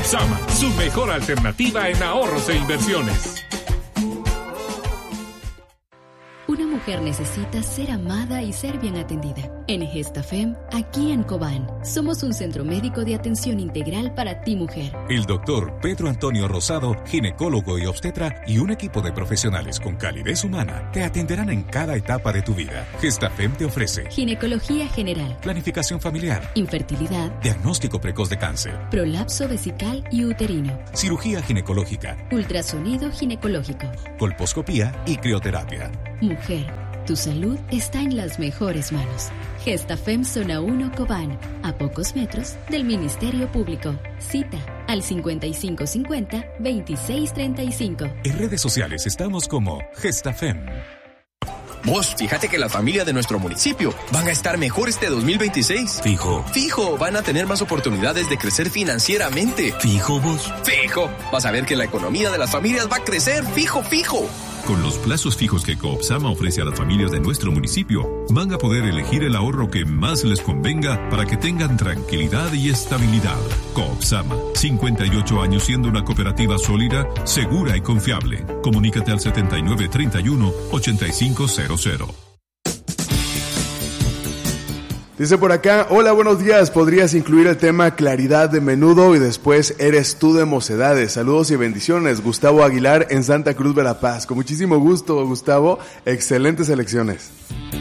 Copsama, su mejor alternativa en ahorros e inversiones. Una mujer necesita ser amada y ser bien atendida. En Gestafem, aquí en Cobán, somos un centro médico de atención integral para ti, mujer. El doctor Pedro Antonio Rosado, ginecólogo y obstetra, y un equipo de profesionales con calidez humana te atenderán en cada etapa de tu vida. Gestafem te ofrece ginecología general, planificación familiar, infertilidad, diagnóstico precoz de cáncer, prolapso vesical y uterino, cirugía ginecológica, ultrasonido ginecológico, colposcopía y crioterapia. Mujer, tu salud está en las mejores manos. Gestafem Zona 1 Cobán, a pocos metros del Ministerio Público. Cita al 5550-2635. En redes sociales estamos como Gestafem. Vos, fíjate que la familia de nuestro municipio van a estar mejor este 2026. Fijo. Fijo, van a tener más oportunidades de crecer financieramente. Fijo vos. Fijo, vas a ver que la economía de las familias va a crecer. Fijo, fijo. Con los plazos fijos que Coopsama ofrece a las familias de nuestro municipio, van a poder elegir el ahorro que más les convenga para que tengan tranquilidad y estabilidad. Coopsama, 58 años siendo una cooperativa sólida, segura y confiable. Comunícate al 7931-8500. Dice por acá, hola, buenos días, ¿podrías incluir el tema Claridad de Menudo y después Eres tú de Mocedades? Saludos y bendiciones, Gustavo Aguilar en Santa Cruz, Verapaz. Con muchísimo gusto, Gustavo, excelentes elecciones.